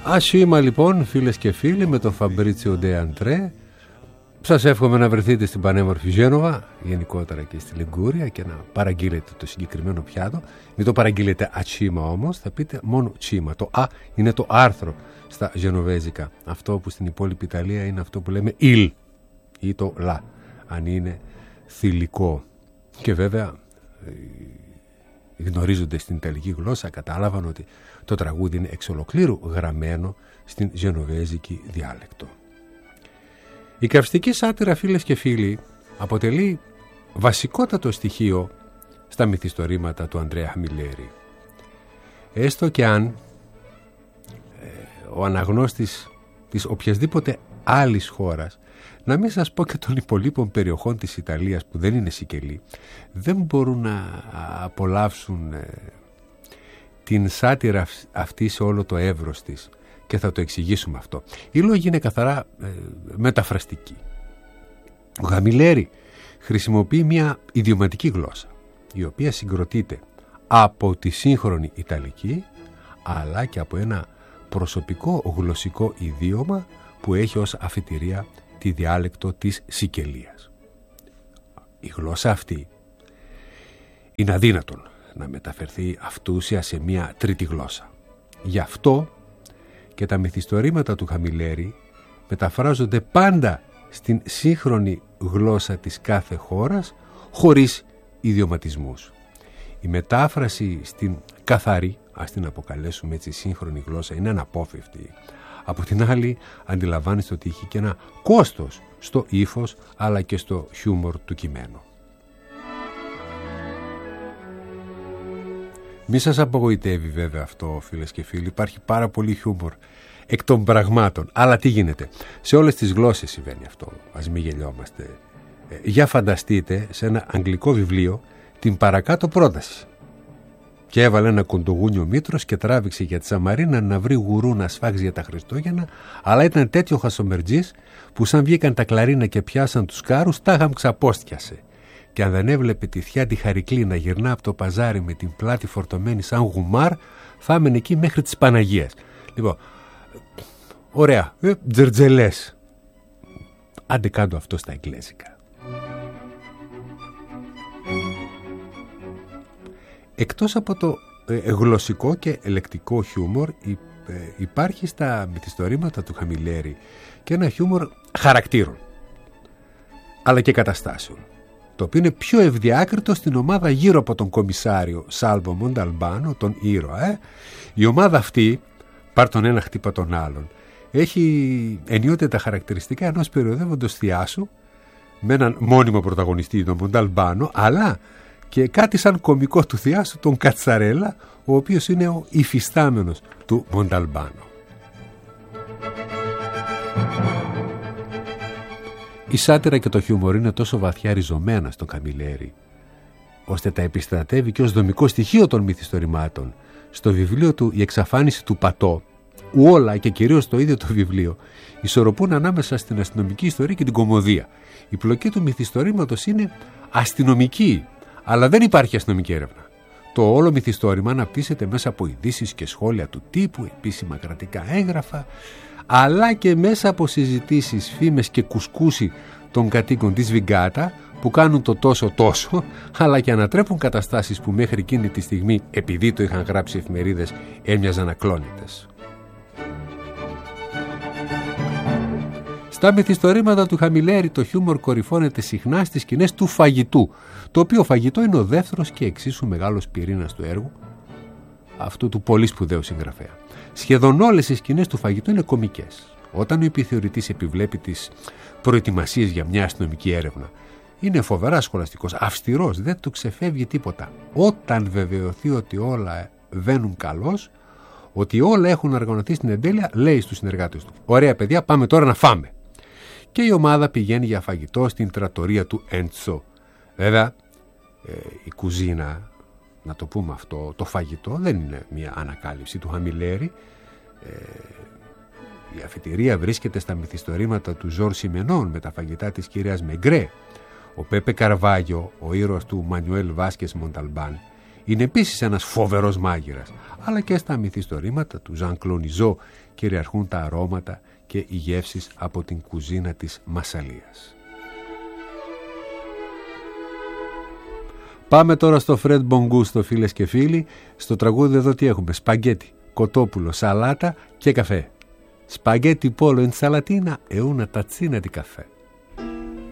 Ασχήμα λοιπόν, φίλες και φίλοι, με τον Φαμπρίτσιο Ντε Αντρέ. Σας εύχομαι να βρεθείτε στην πανέμορφη Γένοβα, γενικότερα και στη Λιγκούρια, και να παραγγείλετε το συγκεκριμένο πιάτο. Μην το παραγγείλετε ατσίμα όμως, θα πείτε μόνο τσίμα. Το α είναι το άρθρο στα γενοβέζικα. Αυτό που στην υπόλοιπη Ιταλία είναι αυτό που λέμε il ή το λα, αν είναι θηλυκό. Και βέβαια γνωρίζοντας την ιταλική γλώσσα κατάλαβαν ότι το τραγούδι είναι εξ ολοκλήρου γραμμένο στην γενοβέζικη διάλεκτο. Η καυστική σάτυρα, φίλες και φίλοι, αποτελεί βασικότατο στοιχείο στα μυθιστορήματα του Ανδρέα Χαμιλέρη. Έστω και αν ο αναγνώστης της οποιασδήποτε άλλης χώρας, να μην σας πω και των υπολείπων περιοχών της Ιταλίας που δεν είναι Σικελή, δεν μπορούν να απολαύσουν την σάτυρα αυτή σε όλο το εύρος της, και θα το εξηγήσουμε αυτό. Η λόγη είναι καθαρά μεταφραστική. Ο Χαμιλέρη χρησιμοποιεί μια ιδιωματική γλώσσα, η οποία συγκροτείται από τη σύγχρονη Ιταλική, αλλά και από ένα προσωπικό γλωσσικό ιδίωμα που έχει ως αφετηρία τη διάλεκτο της Σικελίας. Η γλώσσα αυτή είναι αδύνατον να μεταφερθεί αυτούσια σε μια τρίτη γλώσσα. Γι' αυτό και τα μυθιστορήματα του Χαμιλέρη μεταφράζονται πάντα στην σύγχρονη γλώσσα της κάθε χώρας, χωρίς ιδιωματισμούς. Η μετάφραση στην καθαρή, ας την αποκαλέσουμε έτσι, σύγχρονη γλώσσα, είναι αναπόφευκτη. Από την άλλη, αντιλαμβάνεστε ότι έχει και ένα κόστος στο ύφος, αλλά και στο χιούμορ του κειμένου. Μη σας απογοητεύει βέβαια αυτό, φίλες και φίλοι. Υπάρχει πάρα πολύ χιούμορ εκ των πραγμάτων. Αλλά τι γίνεται? Σε όλες τις γλώσσες συμβαίνει αυτό. Ας μην γελιόμαστε. Για φανταστείτε σε ένα αγγλικό βιβλίο την παρακάτω πρόταση. Και έβαλε ένα κοντογούνιο Μήτρος και τράβηξε για τη Σαμαρίνα να βρει γουρού να σφάξει για τα Χριστούγεννα, αλλά ήταν τέτοιο χασομερτζής που σαν βγήκαν τα κλαρίνα και πιάσαν τους κάρους, τάχαμ ξαπόστιασε. Και αν δεν έβλεπε τη θεία τη Χαρικλή να γυρνά από το παζάρι με την πλάτη φορτωμένη σαν γουμάρ, θα έμενε εκεί μέχρι τις Παναγίας. Λοιπόν, ωραία, τζερτζελές. Άντε κάτω αυτό στα εγγλέζικα. Εκτός από το γλωσσικό και ελεκτικό χιούμορ, υπάρχει στα μυθιστορήματα του Χαμιλέρη και ένα χιούμορ χαρακτήρων, αλλά και καταστάσεων, το οποίο είναι πιο ευδιάκριτο στην ομάδα γύρω από τον κομισάριο Σάλβο Μονταλμπάνο, τον ήρωα. Η ομάδα αυτή, πάρ' τον ένα χτύπα τον άλλον, έχει ενίοτε τα χαρακτηριστικά ενός περιοδεύοντος θειάσου, με έναν μόνιμο πρωταγωνιστή, τον Μονταλμπάνο, αλλά και κάτι σαν κωμικό του θειάσου, τον Κατσαρέλα, ο οποίος είναι ο υφιστάμενος του Μονταλμπάνο. Η σάτυρα και το χιούμορ είναι τόσο βαθιά ριζωμένα στον Χαμιλέρη, ώστε τα επιστρατεύει και ως δομικό στοιχείο των μυθιστορημάτων. Στο βιβλίο του «Η εξαφάνιση του Πατώ», όλα και κυρίως το ίδιο το βιβλίο ισορροπούν ανάμεσα στην αστυνομική ιστορία και την κωμωδία. Η πλοκή του μυθιστορήματος είναι αστυνομική, αλλά δεν υπάρχει αστυνομική έρευνα. Το όλο μυθιστόρημα αναπτύσσεται μέσα από ειδήσεις και σχόλια του τύπου, επίσημα κρατικά έγγραφα, αλλά και μέσα από συζητήσεις, φήμες και κουσκούσι των κατοίκων της Βιγκάτα, που κάνουν το τόσο, αλλά και ανατρέπουν καταστάσεις που μέχρι εκείνη τη στιγμή, επειδή το είχαν γράψει εφημερίδες, έμοιαζαν ακλόνητες. Στα μυθιστορήματα του Χαμιλέρη το χιούμορ κορυφώνεται συχνά στις σκηνές του φαγητού, το οποίο φαγητό είναι ο δεύτερος και εξίσου μεγάλος πυρήνας του έργου αυτού του πολύ σπουδαίου συγγραφέα. Σχεδόν όλες οι σκηνές του φαγητού είναι κωμικές. Όταν ο επιθεωρητής επιβλέπει τις προετοιμασίες για μια αστυνομική έρευνα, είναι φοβερά σχολαστικός, αυστηρός, δεν του ξεφεύγει τίποτα. Όταν βεβαιωθεί ότι όλα βαίνουν καλώς, ότι όλα έχουν οργανωθεί στην εντέλεια, λέει στους συνεργάτες του: «Ωραία παιδιά, πάμε τώρα να φάμε». Και η ομάδα πηγαίνει για φαγητό στην τρατορία του Έντσο. Βέβαια, η κουζίνα, να το πούμε αυτό, το φαγητό δεν είναι μια ανακάλυψη του Χαμιλέρη. Η αφετηρία βρίσκεται στα μυθιστορήματα του Ζορ Σιμενών με τα φαγητά της κυρίας Μεγκρέ. Ο Πέπε Καρβάγιο, ο ήρωας του Μανιουέλ Βάσκες Μονταλμπάν, είναι επίσης ένας φοβερός μάγειρας, αλλά και στα μυθιστορήματα του Ζαν Κλονιζό κυριαρχούν τα αρώματα και οι γεύσεις από την κουζίνα της Μασσαλίας. Πάμε τώρα στο Φρεντ Μπογκούστο, φίλες και φίλοι. Στο τραγούδι εδώ τι έχουμε? Σπαγκέτι, κοτόπουλο, σαλάτα και καφέ. Spaghetti pollo inzalatina e una tazzina di caffè.